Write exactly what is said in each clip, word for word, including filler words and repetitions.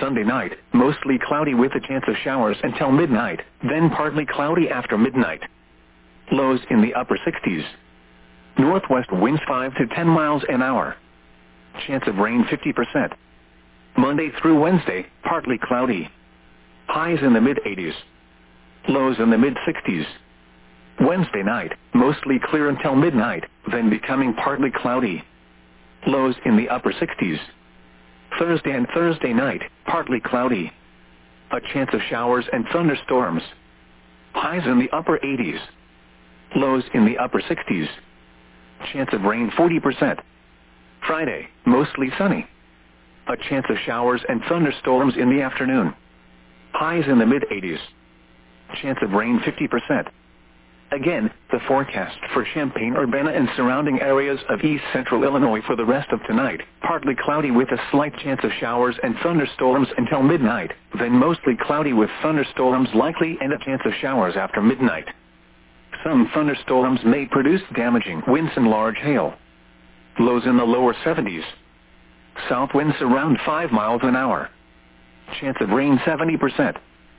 Sunday night, mostly cloudy with a chance of showers until midnight, then partly cloudy after midnight. Lows in the upper sixties. Northwest winds five to ten miles an hour. Chance of rain fifty percent. Monday through Wednesday, partly cloudy. Highs in the mid-eighties. Lows in the mid-sixties. Wednesday night, mostly clear until midnight, then becoming partly cloudy. Lows in the upper sixties. Thursday and Thursday night, partly cloudy. A chance of showers and thunderstorms. Highs in the upper eighties. Lows in the upper sixties. Chance of rain forty percent. Friday, mostly sunny. A chance of showers and thunderstorms in the afternoon. Highs in the mid-eighties. Chance of rain fifty percent. Again, the forecast for Champaign-Urbana and surrounding areas of east central Illinois for the rest of tonight. Partly cloudy with a slight chance of showers and thunderstorms until midnight, then mostly cloudy with thunderstorms likely and a chance of showers after midnight. Some thunderstorms may produce damaging winds and large hail. Lows in the lower seventies. South winds around five miles an hour. Chance of rain seventy percent.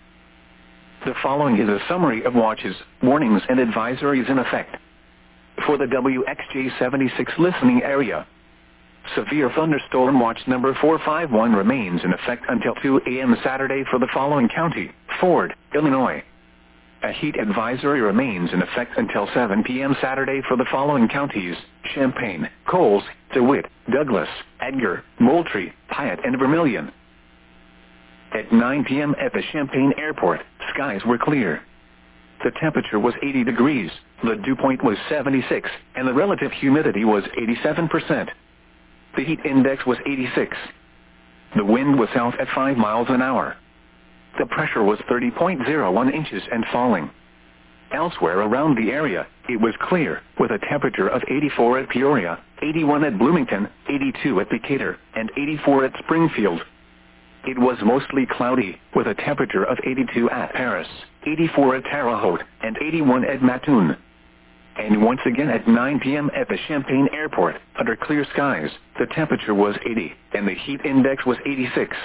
The following is a summary of watches, warnings and advisories in effect. For the W X J seventy-six listening area, severe thunderstorm watch number four five one remains in effect until two A M Saturday for the following county: Ford, Illinois. A heat advisory remains in effect until seven P M Saturday for the following counties: Champaign, Coles, DeWitt, Douglas, Edgar, Moultrie, Piatt and Vermilion. At nine P M at the Champaign Airport, skies were clear. The temperature was eighty degrees, the dew point was seventy-six, and the relative humidity was eighty-seven percent. The heat index was eighty-six. The wind was south at five miles an hour. The pressure was thirty point zero one inches and falling. Elsewhere around the area, it was clear, with a temperature of eighty-four at Peoria, eighty-one at Bloomington, eighty-two at Decatur, and eighty-four at Springfield. It was mostly cloudy, with a temperature of eighty-two at Paris, eighty-four at Terre Haute, and eighty-one at Mattoon. And once again at nine P M at the Champaign Airport, under clear skies, the temperature was eighty, and the heat index was eighty-six.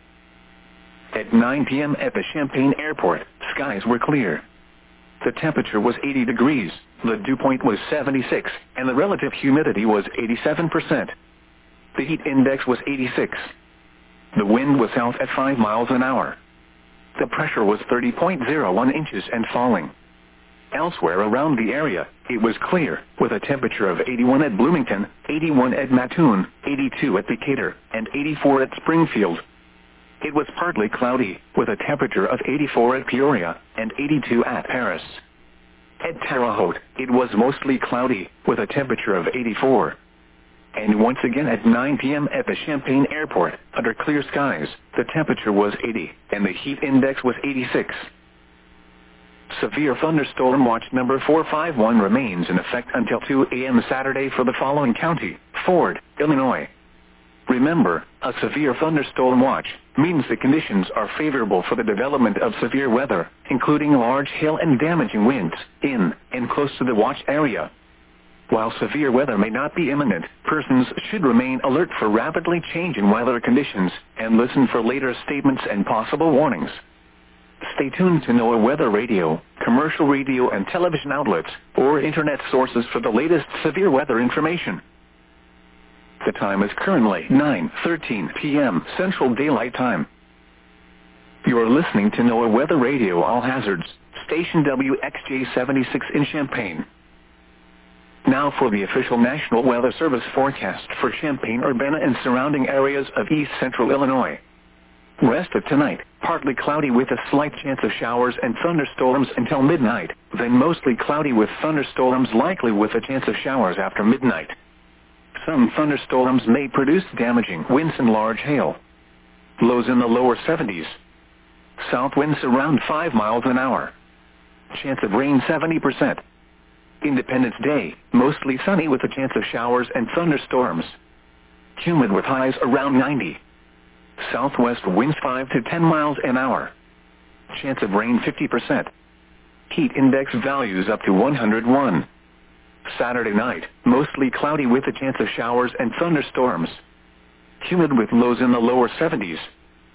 At nine P M at the Champaign Airport, skies were clear. The temperature was eighty degrees, the dew point was seventy-six, and the relative humidity was eighty-seven percent. The heat index was eighty-six. The wind was south at five miles an hour. The pressure was thirty point zero one inches and falling. Elsewhere around the area, it was clear, with a temperature of eighty-one at Bloomington, eighty-one at Mattoon, eighty-two at Decatur, and eighty-four at Springfield. It was partly cloudy, with a temperature of eighty-four at Peoria, and eighty-two at Paris. At Terre Haute, it was mostly cloudy, with a temperature of eighty-four. And once again at nine P M at the Champaign Airport, under clear skies, the temperature was eighty, and the heat index was eighty-six. Severe thunderstorm watch number four five one remains in effect until two A M Saturday for the following county: Ford, Illinois. Remember, a severe thunderstorm watch means the conditions are favorable for the development of severe weather, including large hail and damaging winds, in and close to the watch area. While severe weather may not be imminent, persons should remain alert for rapidly changing weather conditions and listen for later statements and possible warnings. Stay tuned to NOAA Weather Radio, commercial radio and television outlets, or internet sources for the latest severe weather information. The time is currently nine thirteen P M Central Daylight Time. You are listening to NOAA Weather Radio All Hazards, station W X J seventy-six in Champaign. Now for the official National Weather Service forecast for Champaign-Urbana and surrounding areas of east central Illinois. Rest of tonight, partly cloudy with a slight chance of showers and thunderstorms until midnight, then mostly cloudy with thunderstorms likely with a chance of showers after midnight. Some thunderstorms may produce damaging winds and large hail. Lows in the lower seventies. South winds around five miles an hour. Chance of rain seventy percent. Independence Day, mostly sunny with a chance of showers and thunderstorms. Humid with highs around ninety. Southwest winds five to ten miles an hour. Chance of rain fifty percent. Heat index values up to one hundred one. Saturday night, mostly cloudy with a chance of showers and thunderstorms. Humid with lows in the lower seventies.